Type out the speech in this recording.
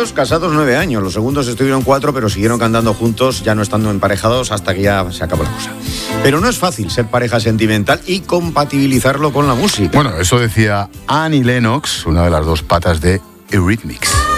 primeros casados 9 años, los segundos estuvieron 4, pero siguieron cantando juntos, ya no estando emparejados, hasta que ya se acabó la cosa. Pero no es fácil ser pareja sentimental y compatibilizarlo con la música. Bueno, eso decía Annie Lennox, una de las dos patas de Eurythmics.